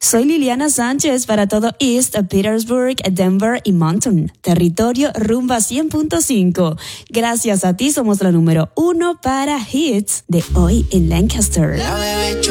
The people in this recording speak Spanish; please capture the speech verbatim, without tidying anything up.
Soy Liliana Sánchez para todo East Petersburg, Denver y Mountain. Territorio Rumba cien punto cinco. Gracias a ti somos la número uno para hits de hoy en Lancaster.